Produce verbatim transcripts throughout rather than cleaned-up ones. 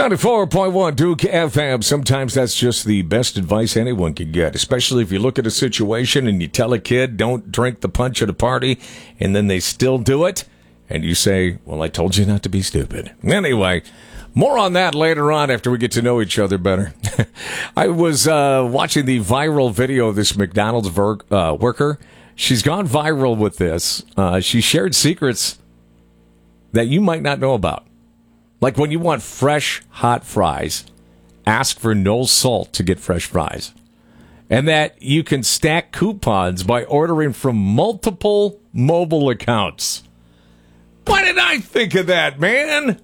ninety-four point one Duke F M. Sometimes that's just the best advice anyone can get, especially if you look at a situation and you tell a kid, don't drink the punch at a party, and then they still do it, and you say, well, I told you not to be stupid. Anyway, more on that later on after we get to know each other better. I was uh, watching the viral video of this McDonald's ver- uh, worker. She's gone viral with this. Uh, she shared secrets that you might not know about. Like when you want fresh, hot fries, ask for no salt to get fresh fries. And that you can stack coupons by ordering from multiple mobile accounts. Why did I think of that, man?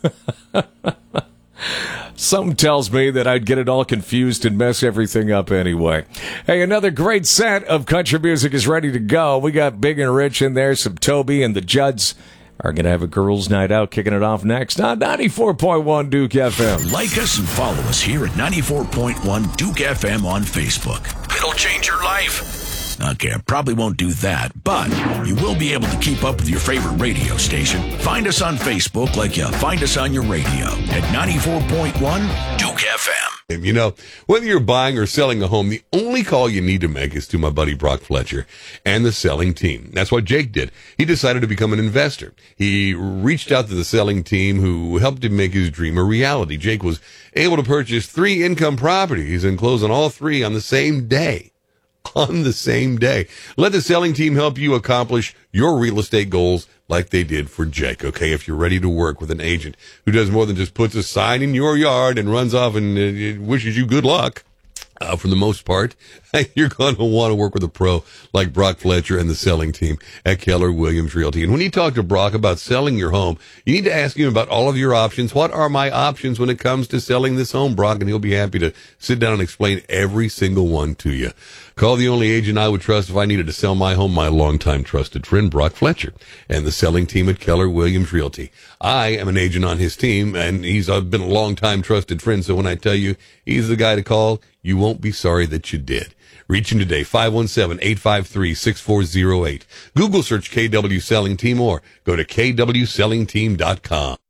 Something tells me that I'd get it all confused and mess everything up anyway. Hey, another great set of country music is ready to go. We got Big and Rich in there, some Toby, and the Judds are going to have a girls' night out, kicking it off next on ninety-four point one Duke F M. Like us and follow us here at ninety-four point one Duke F M on Facebook. It'll change your life. Okay, I probably won't do that, but you will be able to keep up with your favorite radio station. Find us on Facebook like you find us on your radio at ninety-four point one Duke F M. You know, whether you're buying or selling a home, the only call you need to make is to my buddy Brock Fletcher and the selling team. That's what Jake did. He decided to become an investor. He reached out to the selling team who helped him make his dream a reality. Jake was able to purchase three income properties and close on all three on the same day. On the same day. Let the selling team help you accomplish your real estate goals like they did for Jake, okay? If you're ready to work with an agent who does more than just puts a sign in your yard and runs off and uh, wishes you good luck, uh, for the most part, you're going to want to work with a pro like Brock Fletcher and the selling team at Keller Williams Realty. And when you talk to Brock about selling your home, you need to ask him about all of your options. What are my options when it comes to selling this home, Brock? And he'll be happy to sit down and explain every single one to you. Call the only agent I would trust if I needed to sell my home, my longtime trusted friend, Brock Fletcher, and the selling team at Keller Williams Realty. I am an agent on his team, and he's uh, been a longtime trusted friend, so when I tell you he's the guy to call, you won't be sorry that you did. Reach him today, five one seven, eight five three, six four zero eight. Google search K W Selling Team or go to K W selling team dot com.